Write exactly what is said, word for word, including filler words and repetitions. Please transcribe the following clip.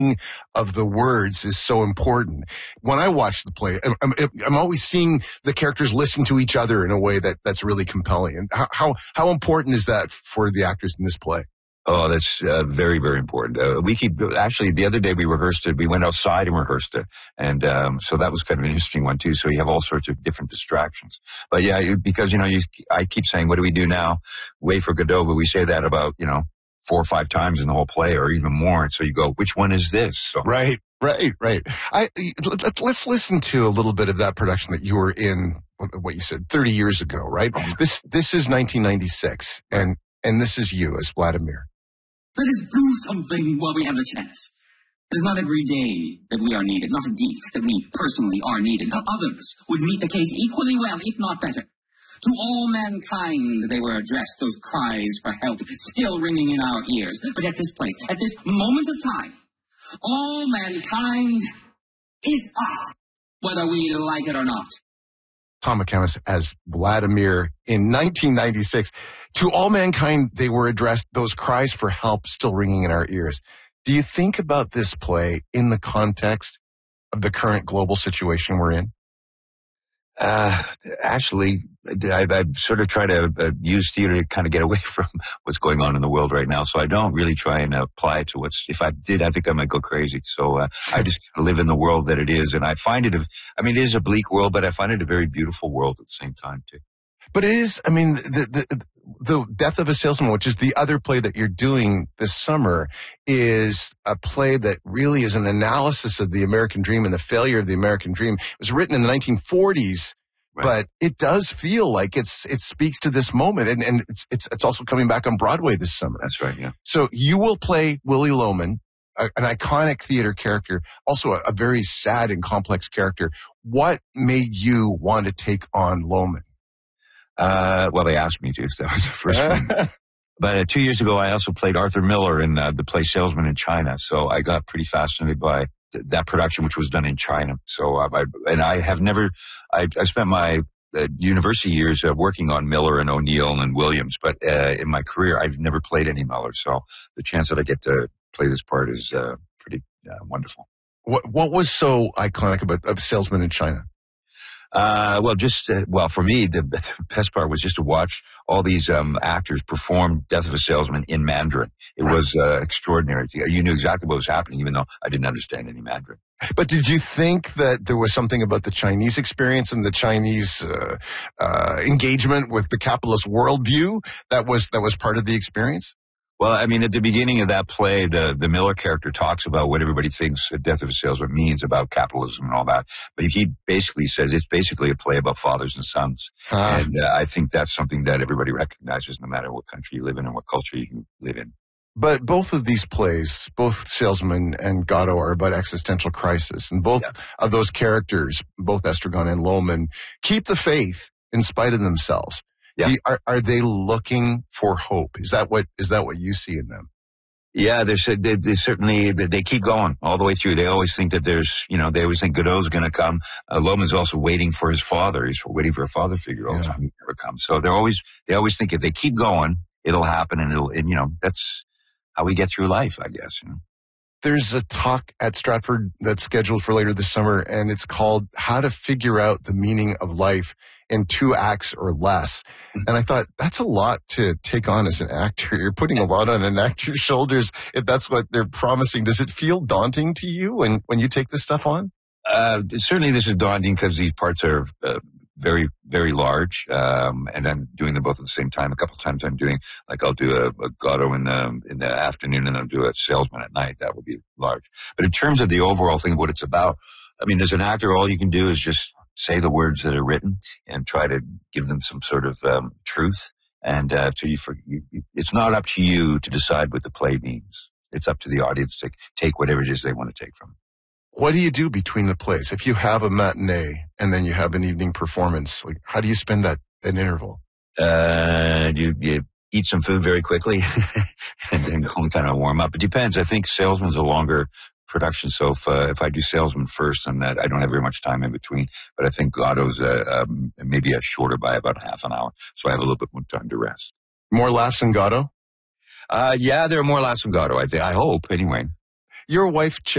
of the words is so important. When I watch the play, I'm, I'm, I'm always seeing the characters listen to each other in a way that, that's really compelling. And how, how, how important is that for the actors in this play? Oh, that's uh, very, very important. Uh, we keep, actually, the other day we rehearsed it. We went outside and rehearsed it. And um, so that was kind of an interesting one, too. So you have all sorts of different distractions. But yeah, you, because, you know, you, I keep saying, what do we do now? Wait for Godot. But we say that about, you know, four or five times in the whole play or even more. And so you go, which one is this? So, right, right, right. I, let, let's listen to a little bit of that production that you were in, what you said, thirty years ago, right? This this is nineteen ninety-six, and, and this is you as Vladimir. Let us do something while we have the chance. It is not every day that we are needed, not indeed that we personally are needed. Others would meet the case equally well, if not better. To all mankind they were addressed, those cries for help still ringing in our ears. But at this place, at this moment of time, all mankind is us, whether we like it or not. Tom McCamus as Vladimir in nineteen ninety-six. To all mankind, they were addressed, those cries for help still ringing in our ears. Do you think about this play in the context of the current global situation we're in? Uh, actually, I, I sort of try to uh, use theater to kind of get away from what's going on in the world right now. So I don't really try and apply it to what's, if I did, I think I might go crazy. So uh, I just live in the world that it is. And I find it, a, I mean, it is a bleak world, but I find it a very beautiful world at the same time, too. But it is, I mean, the, the, the Death of a Salesman, which is the other play that you're doing this summer, is a play that really is an analysis of the American dream and the failure of the American dream. It was written in the nineteen forties, right. But it does feel like it's, it speaks to this moment. And, and it's, it's, it's also coming back on Broadway this summer. That's right, yeah. So you will play Willy Loman, a, an iconic theater character, also a, a very sad and complex character. What made you want to take on Loman? Uh, well, they asked me to, so that was the first one. But uh, two years ago, I also played Arthur Miller in uh, the play Salesman in China. So I got pretty fascinated by th- that production, which was done in China. So, uh, I, and I have never, I, I spent my uh, university years uh, working on Miller and O'Neill and Williams, but uh, in my career, I've never played any Miller. So the chance that I get to play this part is uh, pretty uh, wonderful. What What was so iconic about of Salesman in China? Uh, well, just, uh, well, for me, the, the best part was just to watch all these, um, actors perform Death of a Salesman in Mandarin. It right. was, uh, extraordinary. You knew exactly what was happening, even though I didn't understand any Mandarin. But did you think that there was something about the Chinese experience and the Chinese, uh, uh, engagement with the capitalist worldview that was, that was part of the experience? Well, I mean, at the beginning of that play, the, the Miller character talks about what everybody thinks a Death of a Salesman means about capitalism and all that. But he basically says it's basically a play about fathers and sons. Huh. And uh, I think that's something that everybody recognizes no matter what country you live in and what culture you live in. But both of these plays, both Salesman and Godot, are about existential crisis. And both yeah. of those characters, both Estragon and Loman, keep the faith in spite of themselves. Yeah. Do you, are, are they looking for hope? Is that what, is that what you see in them? Yeah, they they, they certainly, they keep going all the way through. They always think that there's, you know, they always think Godot's going to come. Uh, Loman's also waiting for his father. He's waiting for a father figure all the yeah. time. He never comes. So they're always, they always think if they keep going, it'll happen and it'll, and you know, that's how we get through life, I guess, you know. There's a talk at Stratford that's scheduled for later this summer, and it's called How to Figure Out the Meaning of Life in Two Acts or Less. And I thought, that's a lot to take on as an actor. You're putting a lot on an actor's shoulders if that's what they're promising. Does it feel daunting to you when, when you take this stuff on? Uh, certainly this is daunting because these parts are uh, very, very large. Um, and I'm doing them both at the same time. A couple of times I'm doing, like I'll do a, a Godot in the, in the afternoon and I'll do a Salesman at night. That will be large. But in terms of the overall thing of what it's about, I mean, as an actor, all you can do is just say the words that are written and try to give them some sort of um, truth. And uh, so you, for, you, it's not up to you to decide what the play means. It's up to the audience to take whatever it is they want to take from it. What do you do between the plays? If you have a matinee and then you have an evening performance, like how do you spend that an interval? Uh, you, you eat some food very quickly and then go and kind of warm up. It depends. I think Salesman's a longer production. So if, uh, if I do Salesman first, then that I don't have very much time in between. But I think Godot's uh, um, maybe a shorter by about half an hour. So I have a little bit more time to rest. More laughs than Godot? Uh, yeah, there are more laughs than Godot. I think. I hope anyway. Your wife,